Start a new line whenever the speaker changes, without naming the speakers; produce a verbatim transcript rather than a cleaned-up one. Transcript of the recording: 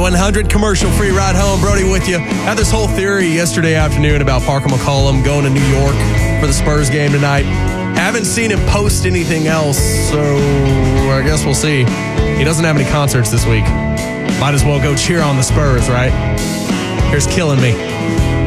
one hundred commercial-free ride home. Brody with you. Had this whole theory yesterday afternoon about Parker McCollum going to New York for the Spurs game tonight. Haven't seen him post anything else, so I guess we'll see. He doesn't have any concerts this week. Might as well go cheer on the Spurs, right? Here's Killing Me.